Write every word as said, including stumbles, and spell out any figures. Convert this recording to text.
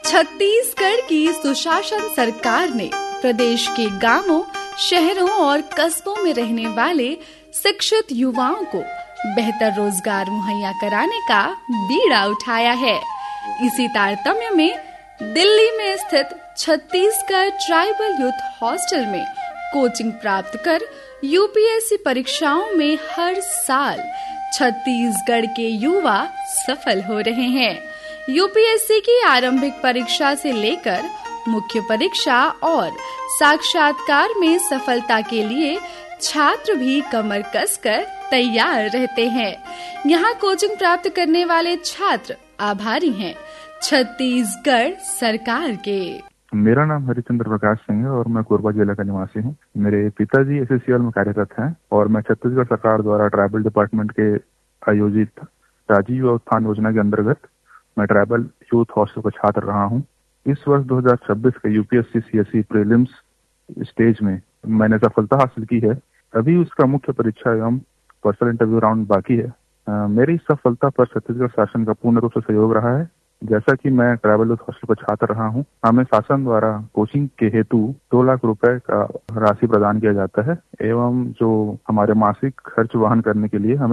छत्तीसगढ़ की सुशासन सरकार ने प्रदेश के गांवों, शहरों और कस्बों में रहने वाले शिक्षित युवाओं को बेहतर रोजगार मुहैया कराने का बीड़ा उठाया है। इसी तारतम्य में दिल्ली में स्थित छत्तीसगढ़ ट्राइबल यूथ हॉस्टल में कोचिंग प्राप्त कर यूपीएससी परीक्षाओं में हर साल छत्तीसगढ़ के युवा सफल हो रहे हैं। यूपीएससी की आरंभिक परीक्षा से लेकर मुख्य परीक्षा और साक्षात्कार में सफलता के लिए छात्र भी कमर कसकर तैयार रहते हैं। यहाँ कोचिंग प्राप्त करने वाले छात्र आभारी हैं छत्तीसगढ़ सरकार के। मेरा नाम हरिचंद्र प्रकाश सिंह है और मैं कोरबा जिला का निवासी हूँ। मेरे पिताजी एसएससीएल में कार्यरत हैं और मैं छत्तीसगढ़ सरकार द्वारा ट्राइबल डिपार्टमेंट के आयोजित राजीव युवा उत्थान योजना के अंतर्गत मैं ट्राइबल यूथ हॉस्टल का छात्र रहा हूँ। इस वर्ष दो हज़ार छब्बीस के यूपीएससी सीएसई प्रीलिम्स स्टेज में मैंने सफलता हासिल की है। अभी उसका मुख्य परीक्षा एवं पर्सनल इंटरव्यू राउंड बाकी है। आ, मेरी इस सफलता पर छत्तीसगढ़ शासन का पूर्ण रूप से सहयोग रहा है। जैसा कि मैं ट्राइबल यूथ हॉस्टल का छात्र रहा हूँ, हमें शासन द्वारा कोचिंग के हेतु दो लाख रुपए का राशि प्रदान किया जाता है एवं जो हमारे मासिक खर्च वहन करने के लिए हमें